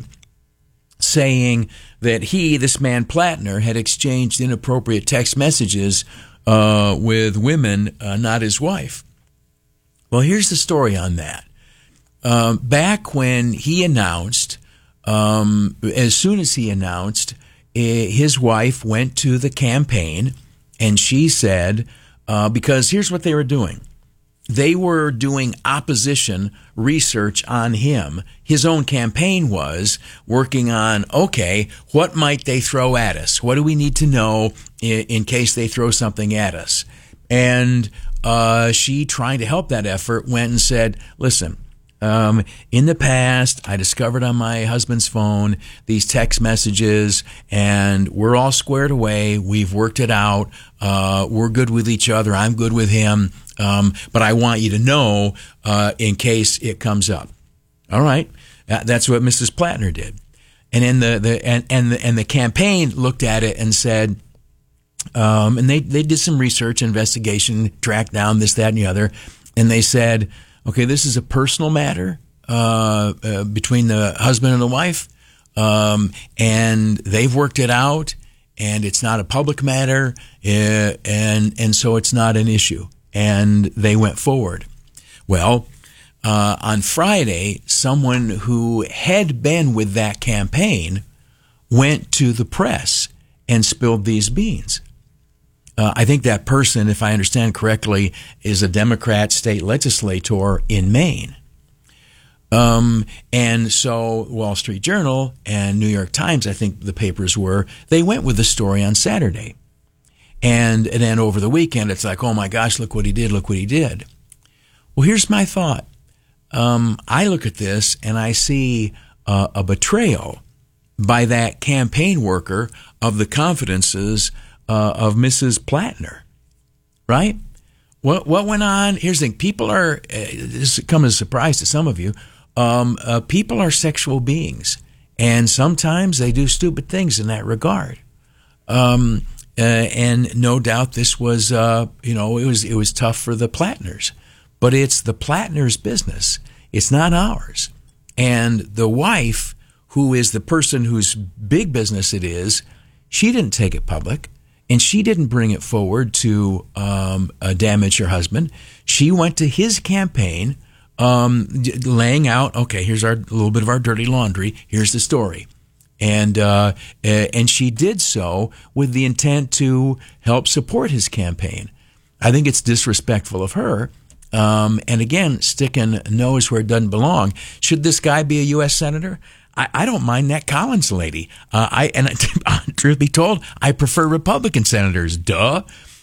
saying that he, this man Plattner, had exchanged inappropriate text messages Uh, with women, uh, not his wife. Well, here's the story on that. Uh, back when he announced, um, as soon as he announced, uh, his wife went to the campaign and she said, uh, because here's what they were doing. They were doing opposition research on him. His own campaign was working on, okay, what might they throw at us? What do we need to know in, in case they throw something at us? And uh, she, trying to help that effort, went and said, listen, um, in the past, I discovered on my husband's phone these text messages, and we're all squared away. We've worked it out. Uh, we're good with each other. I'm good with him. Um, but I want you to know uh, in case it comes up. All right, that's what Missus Plattner did, and then the the and and the, and the campaign looked at it and said, um, and they they did some research, investigation, tracked down this, that, and the other, and they said, okay, this is a personal matter uh, uh, between the husband and the wife, um, and they've worked it out, and it's not a public matter, uh, and and so it's not an issue. And they went forward. Well, uh, on Friday, someone who had been with that campaign went to the press and spilled these beans. Uh, I think that person, if I understand correctly, is a Democrat state legislator in Maine. Um, and so Wall Street Journal and New York Times, I think the papers were, they went with the story on Saturday. And, and then over the weekend, it's like, oh my gosh, look what he did, look what he did. Well, here's my thought. Um, I look at this and I see uh, a betrayal by that campaign worker of the confidences uh, of Missus Plattner, right? What what went on? Here's the thing. People are, uh, this has come as a surprise to some of you, um, uh, people are sexual beings. And sometimes they do stupid things in that regard. Um, uh, and no doubt this was, uh, you know, it was it was tough for the Plattners. But it's the Plattners' business. It's not ours. And the wife, who is the person whose big business it is, she didn't take it public, and she didn't bring it forward to um, uh, damage her husband. She went to his campaign, um, laying out, okay, here's our a little bit of our dirty laundry. Here's the story. And uh, and she did so with the intent to help support his campaign. I think it's disrespectful of her. Um, and again, sticking nose where it doesn't belong. Should this guy be a U S senator? I, I don't mind that Collins lady. Uh, I and truth be told, I prefer Republican senators. Duh.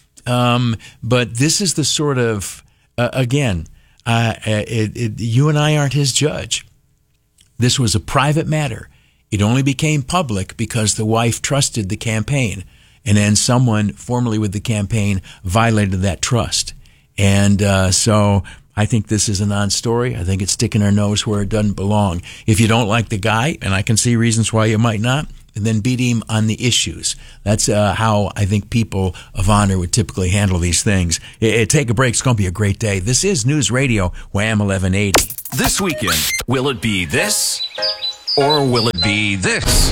Um, but this is the sort of uh, again, uh, it, it, you and I aren't his judge. This was a private matter. It only became public because the wife trusted the campaign, and then someone formerly with the campaign violated that trust. And uh, so I think this is a non-story. I think it's sticking our nose where it doesn't belong. If you don't like the guy, and I can see reasons why you might not, then beat him on the issues. That's uh, how I think people of honor would typically handle these things. It, it, take a break. It's going to be a great day. This is News Radio, Wham eleven eighty. This weekend, will it be this or will it be this?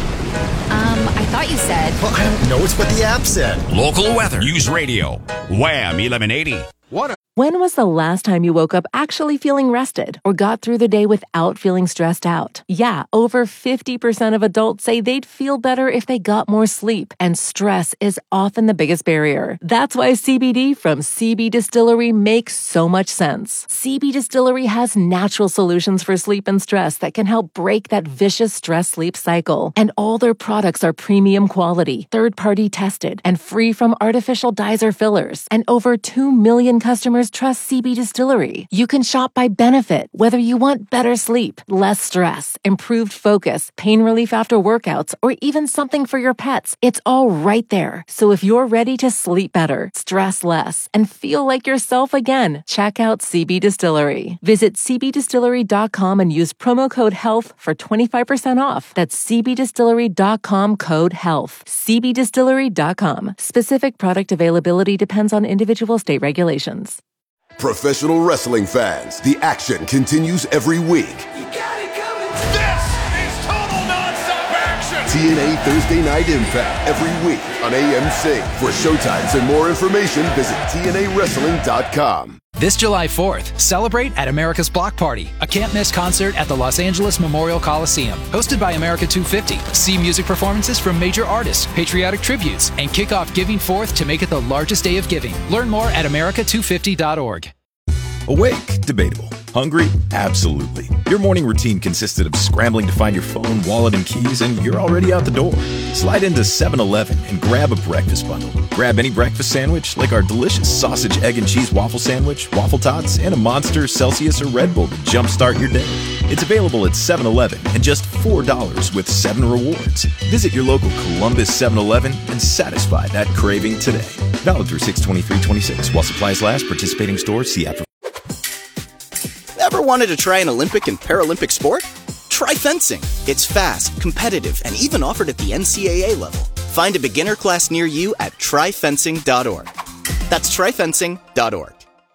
Um, I thought you said... Well, I don't know. It's what the app said. Local weather. News Radio, Wham eleven eighty. What? When was the last time you woke up actually feeling rested or got through the day without feeling stressed out? Yeah, over fifty percent of adults say they'd feel better if they got more sleep, and stress is often the biggest barrier. That's why C B D from C B Distillery makes so much sense. C B Distillery has natural solutions for sleep and stress that can help break that vicious stress-sleep cycle. And all their products are premium quality, third-party tested, and free from artificial dyes or fillers. And over two million customers trust C B Distillery. You can shop by benefit, whether you want better sleep, less stress, improved focus, pain relief after workouts, or even something for your pets. It's all right there. So if you're ready to sleep better, stress less, and feel like yourself again, check out C B Distillery. Visit c b distillery dot com and use promo code HEALTH for twenty-five percent off. That's c b distillery dot com code HEALTH. c b distillery dot com. Specific product availability depends on individual state regulations. Professional wrestling fans, the action continues every week. You got it coming. This is total nonstop action. T N A Thursday Night Impact every week on A M C. For showtimes and more information, visit T N A wrestling dot com. This July fourth, celebrate at America's Block Party, a can't-miss concert at the Los Angeles Memorial Coliseum. Hosted by America two fifty. See music performances from major artists, patriotic tributes, and kick off Giving Forth to make it the largest day of giving. Learn more at america two fifty dot org. Awake? Debatable. Hungry? Absolutely. Your morning routine consisted of scrambling to find your phone, wallet, and keys, and you're already out the door. Slide into seven eleven and grab a breakfast bundle. Grab any breakfast sandwich, like our delicious sausage, egg, and cheese waffle sandwich, waffle tots, and a Monster, Celsius, or Red Bull to jumpstart your day. It's available at seven eleven and just four dollars with seven rewards. Visit your local Columbus seven eleven and satisfy that craving today. Valid through six twenty-three twenty-six. While supplies last, participating stores, see after. Ever wanted to try an Olympic and Paralympic sport? Try fencing. It's fast, competitive, and even offered at the N C A A level. Find a beginner class near you at try fencing dot org. That's try fencing dot org.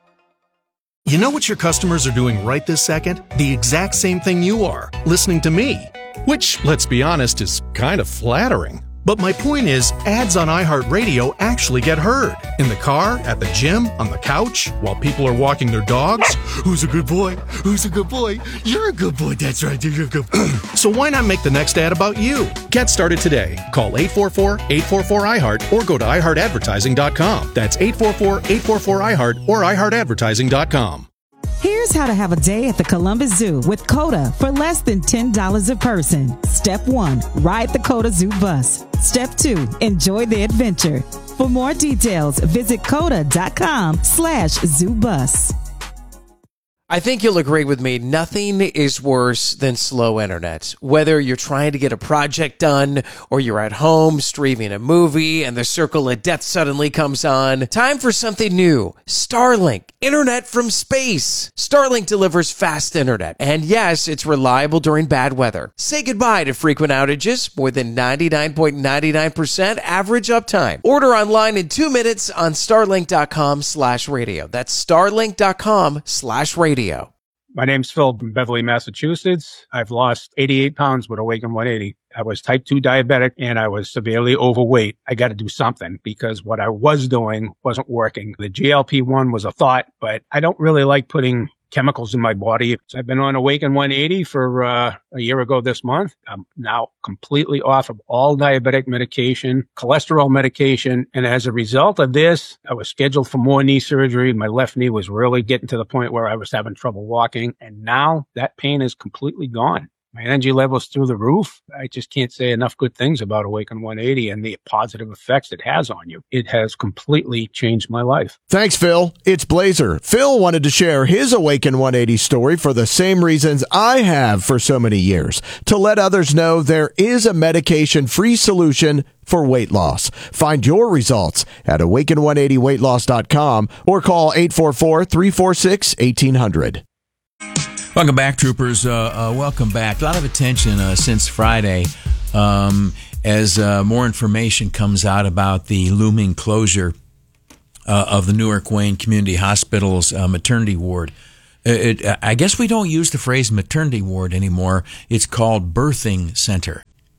You know what your customers are doing right this second? The exact same thing you are, listening to me. Which, let's be honest, is kind of flattering. But my point is, ads on iHeartRadio actually get heard. In the car, at the gym, on the couch, while people are walking their dogs. Who's a good boy? Who's a good boy? You're a good boy, that's right, you're a good boy. So why not make the next ad about you? Get started today. Call eight four four, eight four four, I heart or go to i heart advertising dot com. That's eight four four, eight four four, I heart or i heart advertising dot com. Here's how to have a day at the Columbus Zoo with COTA for less than ten dollars a person. Step one, ride the COTA Zoo bus. Step two, enjoy the adventure. For more details, visit coda dot com slash zoo bus. I think you'll agree with me. Nothing is worse than slow internet. Whether you're trying to get a project done or you're at home streaming a movie and the circle of death suddenly comes on. Time for something new. Starlink. Internet from space. Starlink delivers fast internet. And yes, it's reliable during bad weather. Say goodbye to frequent outages. More than ninety-nine point nine nine percent average uptime. Order online in two minutes on starlink.com slash radio. That's starlink.com slash radio. My name's Phil from Beverly, Massachusetts. I've lost eighty-eight pounds with Awaken one eighty. I was type two diabetic and I was severely overweight. I got to do something because what I was doing wasn't working. The G L P one was a thought, but I don't really like putting chemicals in my body. So I've been on Awaken one eighty for uh, a year ago this month. I'm now completely off of all diabetic medication, cholesterol medication. And as a result of this, I was scheduled for more knee surgery. My left knee was really getting to the point where I was having trouble walking. And now that pain is completely gone. My energy level's through the roof. I just can't say enough good things about Awaken one eighty and the positive effects it has on you. It has completely changed my life. Thanks, Phil. It's Blazer. Phil wanted to share his Awaken one eighty story for the same reasons I have for so many years, to let others know there is a medication-free solution for weight loss. Find your results at awaken one eighty weight loss dot com or call eight four four, three four six, one eight hundred. Welcome back, troopers. Uh, uh, welcome back. A lot of attention uh, since Friday um, as uh, more information comes out about the looming closure uh, of the Newark Wayne Community Hospital's uh, maternity ward. It, it, I guess we don't use the phrase maternity ward anymore. It's called birthing center.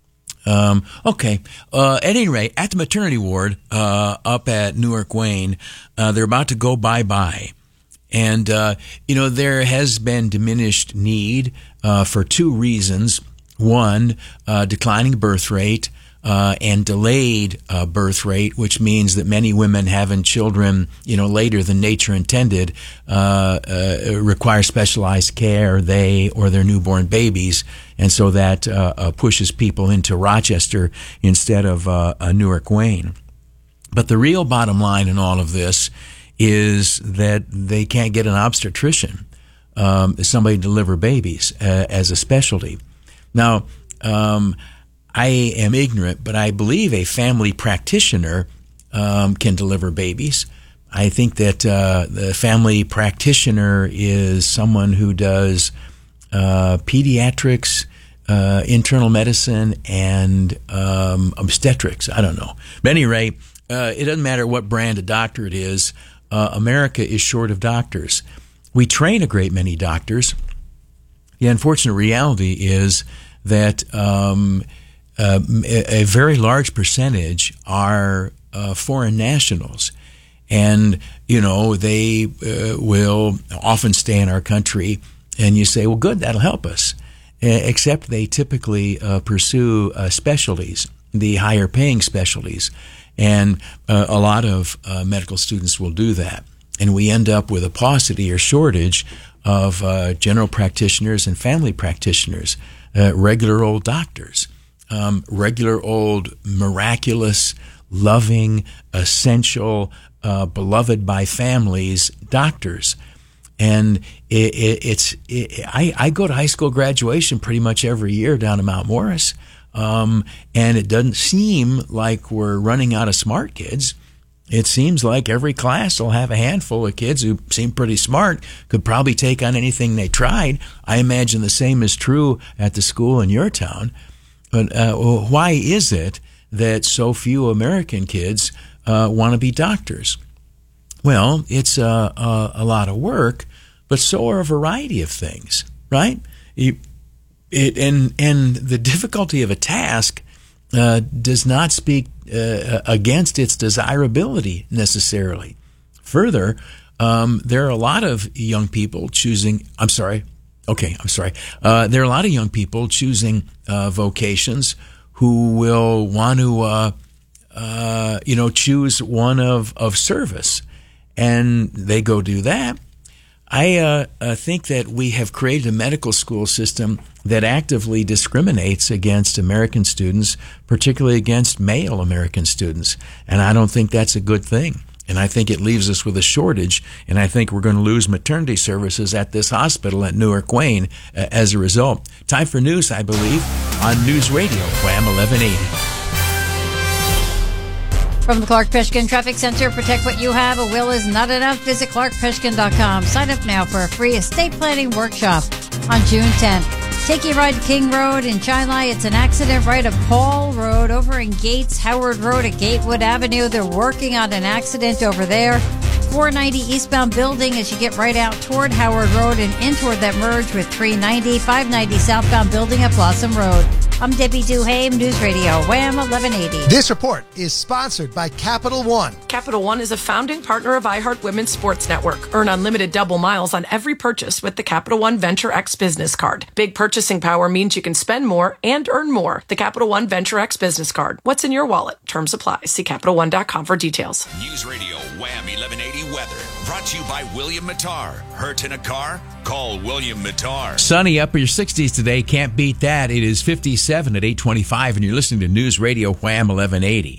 Um, okay. Uh, at any rate, at the maternity ward uh, up at Newark Wayne, uh, they're about to go bye-bye. And, uh, you know, there has been diminished need uh, for two reasons. One, uh, declining birth rate uh, and delayed uh, birth rate, which means that many women having children, you know, later than nature intended, uh, uh, require specialized care, they or their newborn babies. And so that uh, uh, pushes people into Rochester instead of uh, uh, Newark Wayne. But the real bottom line in all of this is that they can't get an obstetrician, um, somebody to deliver babies uh, as a specialty. Now, um, I am ignorant, but I believe a family practitioner um, can deliver babies. I think that uh, the family practitioner is someone who does uh, pediatrics, uh, internal medicine, and um, obstetrics. I don't know. But at any rate, uh, it doesn't matter what brand of doctor it is. Uh, America is short of doctors. We train a great many doctors. The unfortunate reality is that um, uh, a, a very large percentage are uh, foreign nationals. And, you know, they uh, will often stay in our country. And you say, well, good, that'll help us. Uh, except they typically uh, pursue uh, specialties, the higher paying specialties. And uh, a lot of uh, medical students will do that. And we end up with a paucity or shortage of uh, general practitioners and family practitioners, uh, regular old doctors, um, regular old miraculous, loving, essential, uh, beloved by families doctors. And it, it, it's it, I, I go to high school graduation pretty much every year down in Mount Morris. Um, and it doesn't seem like we're running out of smart kids. It seems like every class will have a handful of kids who seem pretty smart, could probably take on anything they tried. I imagine the same is true at the school in your town. But uh, why is it that so few American kids uh, want to be doctors? Well, it's uh, a, a lot of work, but so are a variety of things, right? You, It, and and the difficulty of a task uh, does not speak uh, against its desirability necessarily. Further, um, there are a lot of young people choosing. I'm sorry. Okay, I'm sorry. Uh, there are a lot of young people choosing uh, vocations who will want to, uh, uh, you know, choose one of of service, and they go do that. I uh, uh, think that we have created a medical school system that actively discriminates against American students, particularly against male American students. And I don't think that's a good thing. And I think it leaves us with a shortage, and I think we're going to lose maternity services at this hospital at Newark Wayne uh, as a result. Time for news, I believe, on News Radio, Wham eleven eighty. From the Clark Peshkin Traffic Center, protect what you have. A will is not enough. Visit clark peshkin dot com. Sign up now for a free estate planning workshop on June tenth. Take a ride to King Road in Chilai. It's an accident right at Paul Road over in Gates, Howard Road at Gatewood Avenue. They're working on an accident over there. four ninety eastbound building as you get right out toward Howard Road and in toward that merge with three ninety. five ninety southbound building at Blossom Road. I'm Debbie Duhame, News Radio, Wham eleven eighty. This report is sponsored by Capital One. Capital One is a founding partner of iHeart Women's Sports Network. Earn unlimited double miles on every purchase with the Capital One Venture X Business Card. Big purchasing power means you can spend more and earn more. The Capital One Venture X Business Card. What's in your wallet? Terms apply. See Capital One dot com for details. News Radio Wham eleven eighty weather. Brought to you by William Mattar. Hurt in a car? Call William Mattar. Sunny, upper sixties today. Can't beat that. It is fifty-seven at eight twenty-five, and you're listening to News Radio Wham eleven eighty.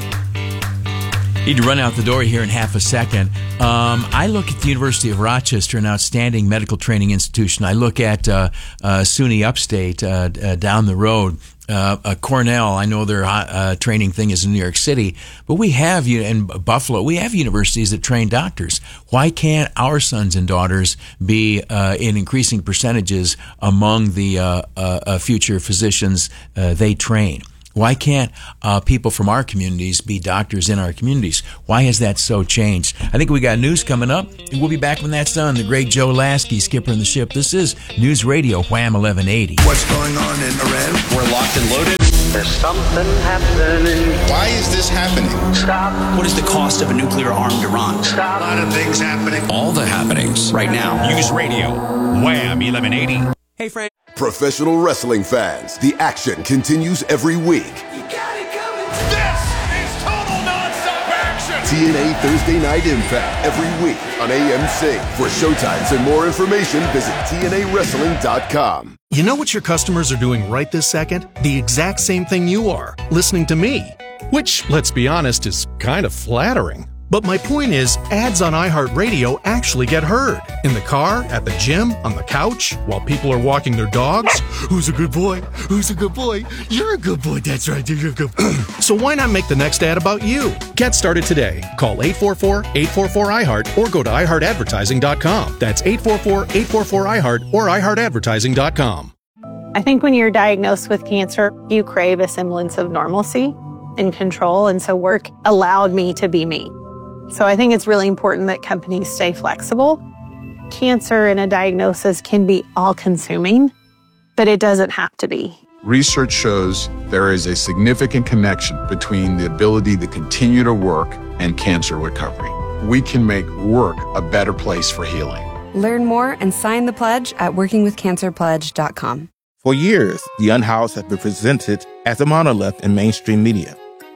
Need to run out the door here in half a second. Um, I look at the University of Rochester, an outstanding medical training institution. I look at uh, uh, SUNY Upstate uh, uh, down the road. Uh, uh, Cornell, I know their uh, training thing is in New York City, but we have, in Buffalo, we have universities that train doctors. Why can't our sons and daughters be uh, in increasing percentages among the uh, uh, future physicians uh, they train? Why can't uh, people from our communities be doctors in our communities? Why has that so changed? I think we got news coming up, and we'll be back when that's done. The great Joe Lasky, skipper in the ship. This is News Radio Wham eleven eighty. What's going on in Iran? We're locked and loaded. There's something happening. Why is this happening? Stop. What is the cost of a nuclear-armed Iran? Stop. A lot of things happening. All the happenings right now. News Radio Wham eleven eighty. Hey, Frank. Professional wrestling fans, the action continues every week. You got it coming. This is total nonstop action. T N A Thursday Night Impact every week on A M C. For showtimes and more information, visit T N A wrestling dot com. You know what your customers are doing right this second? The exact same thing you are, listening to me. Which, let's be honest, is kind of flattering. But my point is, ads on iHeartRadio actually get heard. In the car, at the gym, on the couch, while people are walking their dogs. Who's a good boy? Who's a good boy? You're a good boy. That's right. You're a good boy. So why not make the next ad about you? Get started today. Call eight four four, eight four four, I heart or go to i heart advertising dot com. That's eight four four, eight four four, I heart or i heart advertising dot com. I think when you're diagnosed with cancer, you crave a semblance of normalcy and control. And so work allowed me to be me. So I think it's really important that companies stay flexible. Cancer and a diagnosis can be all-consuming, but it doesn't have to be. Research shows there is a significant connection between the ability to continue to work and cancer recovery. We can make work a better place for healing. Learn more and sign the pledge at working with cancer pledge dot com. For years, The Unhoused has been presented as a monolith in mainstream media.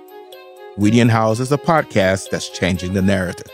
We the Unhoused is a podcast that's changing the narrative.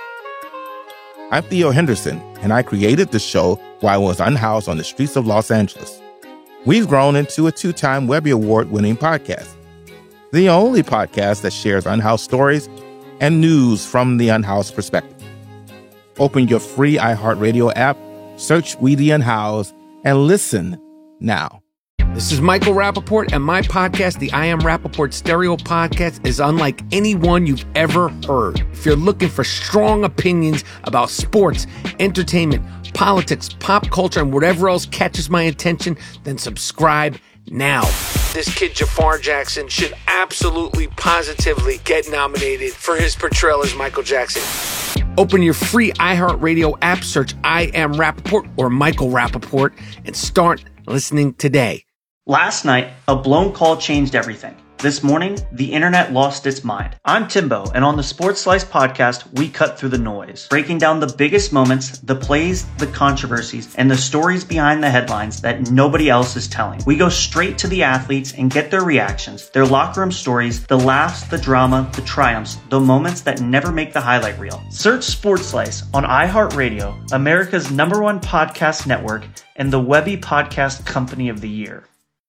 I'm Theo Henderson, and I created the show while I was unhoused on the streets of Los Angeles. We've grown into a two-time Webby Award-winning podcast, the only podcast that shares unhoused stories and news from the unhoused perspective. Open your free iHeartRadio app, search We the Unhoused, and listen now. This is Michael Rappaport, and my podcast, the I Am Rappaport Stereo Podcast, is unlike any one you've ever heard. If you're looking for strong opinions about sports, entertainment, politics, pop culture, and whatever else catches my attention, then subscribe now. This kid, Jafar Jackson, should absolutely, positively get nominated for his portrayal as Michael Jackson. Open your free iHeartRadio app, search I Am Rappaport or Michael Rappaport, and start listening today. Last night, a blown call changed everything. This morning, the internet lost its mind. I'm Timbo, and on the Sports Slice podcast, we cut through the noise, breaking down the biggest moments, the plays, the controversies, and the stories behind the headlines that nobody else is telling. We go straight to the athletes and get their reactions, their locker room stories, the laughs, the drama, the triumphs, the moments that never make the highlight reel. Search Sports Slice on iHeartRadio, America's number one podcast network, and the Webby Podcast Company of the Year.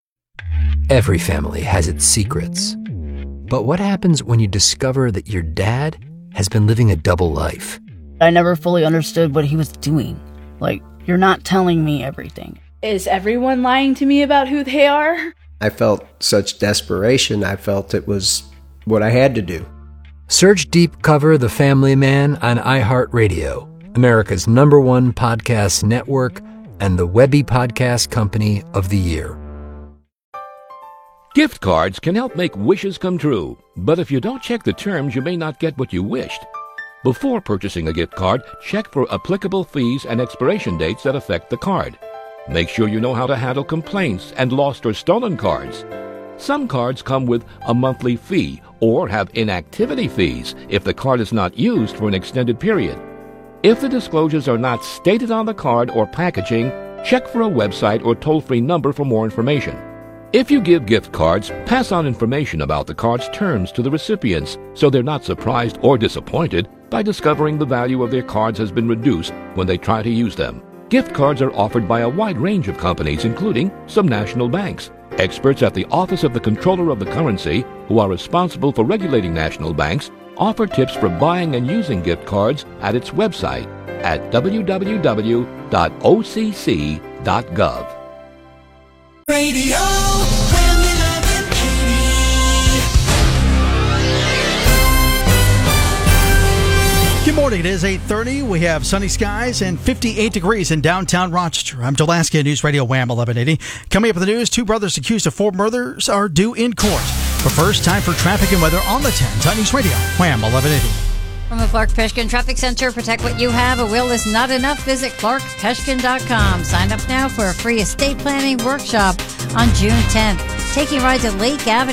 Every family has its secrets. But what happens when you discover that your dad has been living a double life. I never fully understood what he was doing. Like, you're not telling me everything. Is everyone lying to me about who they are? I felt such desperation. I felt it was what I had to do. Search Deep Cover The Family Man on iHeartRadio, America's number one podcast network and the Webby Podcast Company of the Year. Gift cards can help make wishes come true, but if you don't check the terms, you may not get what you wished. Before purchasing a gift card, check for applicable fees and expiration dates that affect the card. Make sure you know how to handle complaints and lost or stolen cards. Some cards come with a monthly fee or have inactivity fees if the card is not used for an extended period. If the disclosures are not stated on the card or packaging, check for a website or toll-free number for more information. If you give gift cards, pass on information about the card's terms to the recipients so they're not surprised or disappointed by discovering the value of their cards has been reduced when they try to use them. Gift cards are offered by a wide range of companies, including some national banks. Experts at the Office of the Comptroller of the Currency, who are responsible for regulating national banks, offer tips for buying and using gift cards at its website at w w w dot o c c dot gov. Radio Good morning. It is eight thirty. We have sunny skies and fifty-eight degrees in downtown Rochester. I'm Delaski, News Radio Wham eleven eighty. Coming up in the news, two brothers accused of four murders are due in court. But first, time for traffic and weather on the ten on News Radio Wham eleven eighty. From the Clark Peshkin Traffic Center, protect what you have. A will is not enough. Visit clark peshkin dot com. Sign up now for a free estate planning workshop on June tenth. Taking rides at Lake Avenue.